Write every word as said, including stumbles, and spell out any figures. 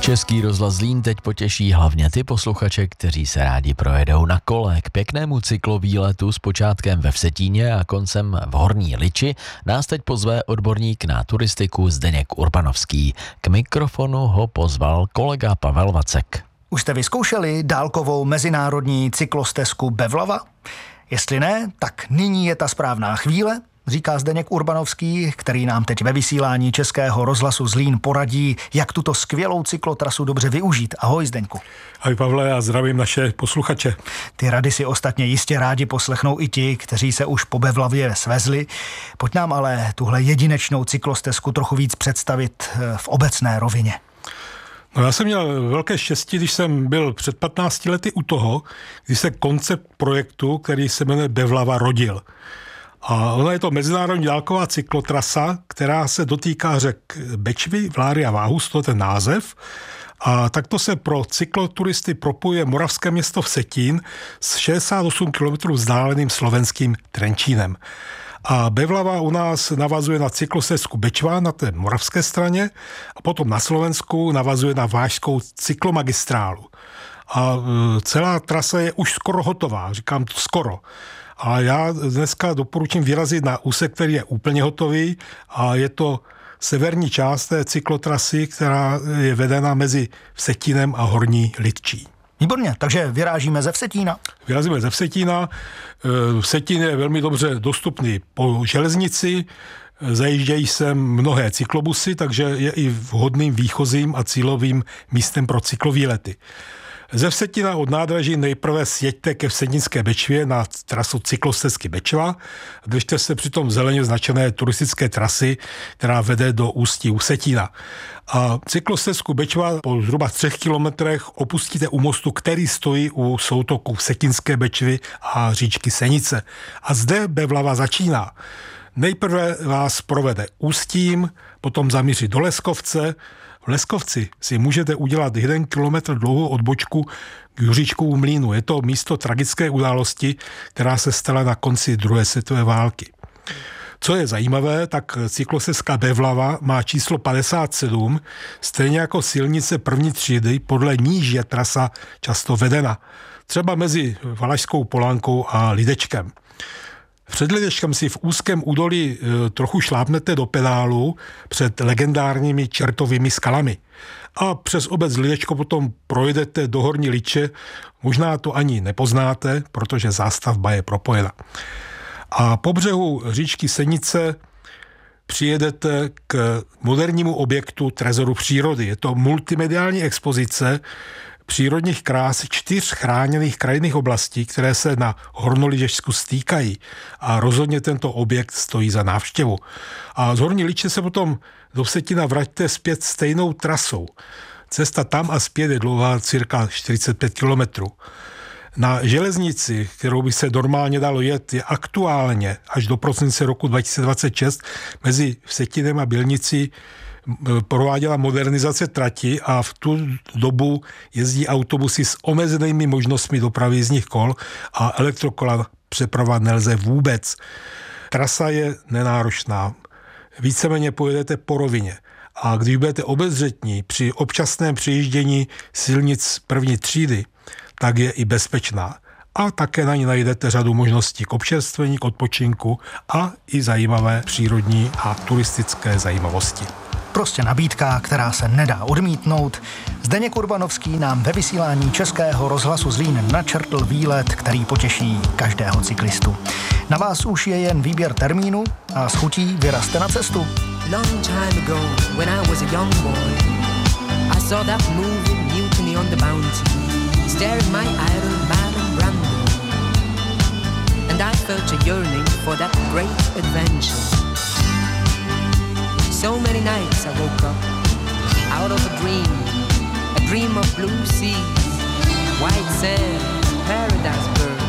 Český rozhlas Zlín teď potěší hlavně ty posluchače, kteří se rádi projedou na kole. K pěknému cyklovýletu s počátkem ve Vsetíně a koncem v Horní Liči nás teď pozve odborník na turistiku Zdeněk Urbanovský. K mikrofonu ho pozval kolega Pavel Vacek. Už jste vyzkoušeli dálkovou mezinárodní cyklostezku Bevlava? Jestli ne, tak nyní je ta správná chvíle, říká Zdeněk Urbanovský, který nám teď ve vysílání Českého rozhlasu Zlín poradí, jak tuto skvělou cyklotrasu dobře využít. Ahoj, Zdeňku. Ahoj, Pavle, a zdravím naše posluchače. Ty rady si ostatně jistě rádi poslechnou i ti, kteří se už po Bevlavě svezli. Pojď nám ale tuhle jedinečnou cyklostezku trochu víc představit v obecné rovině. No, já jsem měl velké štěstí, když jsem byl před patnácti lety u toho, kdy se koncept projektu, který se jmenuje Bevlava, rodil. A ona je to mezinárodní dálková cyklotrasa, která se dotýká řek Bečvy, Vláry a Váhus, to je ten název. A takto se pro cykloturisty propojuje moravské město Vsetín s šedesát osm kilometrů vzdáleným slovenským Trenčínem. A Bevlava u nás navazuje na cyklostezku Bečva na té moravské straně a potom na Slovensku navazuje na vážskou cyklomagistrálu. A celá trasa je už skoro hotová, říkám to skoro. A já dneska doporučím vyrazit na úsek, který je úplně hotový, a je to severní část té cyklotrasy, která je vedena mezi Vsetínem a Horní Lidčí. Výborně, takže vyrážíme ze Vsetína. Vyrazíme ze Vsetína. Vsetín je velmi dobře dostupný po železnici, zajíždějí sem mnohé cyklobusy, takže je i vhodným výchozím a cílovým místem pro cyklovýlety. Ze Vsetína od nádraží nejprve sjeďte ke Vsetínské Bečvě na trasu cyklostezky Bečva, držte se přitom zeleně značené turistické trasy, která vede do ústí u Vsetína. A cyklostezku Bečva po zhruba třech kilometrech opustíte u mostu, který stojí u soutoku Vsetínské Bečvy a říčky Senice. A zde Bevlava začíná. Nejprve vás provede Ústím, potom zamíří do Leskovce. V Leskovci si můžete udělat jeden kilometr dlouhou odbočku k Juříčkovu mlýnu. Je to místo tragické události, která se stala na konci druhé světové války. Co je zajímavé, tak cyklostezka Bevlava má číslo padesát sedm, stejně jako silnice první třídy, podle níž je trasa často vedena. Třeba mezi Valašskou Polánkou a Lidečkem. Před Lidečkem si v úzkém údolí e, trochu šlápnete do pedálu před legendárními Čertovými skalami. A přes obec Lidečko potom projedete do Horní Liče, možná to ani nepoznáte, protože zástavba je propojena. A po břehu říčky Senice přijedete k modernímu objektu Trezoru přírody. Je to multimediální expozice přírodních krás čtyř chráněných krajinných oblastí, které se na Hornoližežsku stýkají. A rozhodně tento objekt stojí za návštěvu. A z Horní Liče se potom do Vsetína vraťte zpět stejnou trasou. Cesta tam a zpět je dlouhá cirka čtyřicet pět kilometrů. Na železnici, kterou by se normálně dalo jet, je aktuálně až do prosince roku dva tisíce dvacet šest mezi Vsetínem a Bělnicí prováděla modernizace trati a v tu dobu jezdí autobusy s omezenými možnostmi dopravy jízdních kol a elektrokola přepravovat nelze vůbec. Trasa je nenáročná. Víceméně pojedete po rovině. A když budete obezřetní při občasném přijíždění silnic první třídy, tak je i bezpečná. A také na ní najdete řadu možností k občerstvení, k odpočinku a i zajímavé přírodní a turistické zajímavosti. Prostě nabídka, která se nedá odmítnout. Zdeněk Urbanovský nám ve vysílání Českého rozhlasu Zlín načrtl výlet, který potěší každého cyklistu. Na vás už je jen výběr termínu a s chutí vyrazte na cestu. Long time ago, when I was a young boy, I saw that movie Mutiny on the Bounty, staring my idol Marlon Brando, and I felt a yearning for that great adventure. So many nights I woke up out of a dream, a dream of blue seas, white sand, paradise birds,